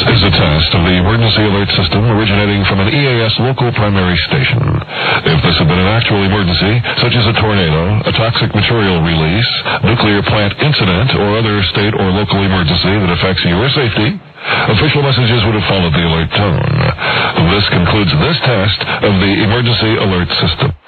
is a test of the emergency alert system originating from an EAS local primary station. If this had been an actual emergency, such as a tornado, a toxic material release, nuclear plant incident, or other state or local emergency that affects your safety, official messages would have followed the alert tone. This concludes this test of the emergency alert system.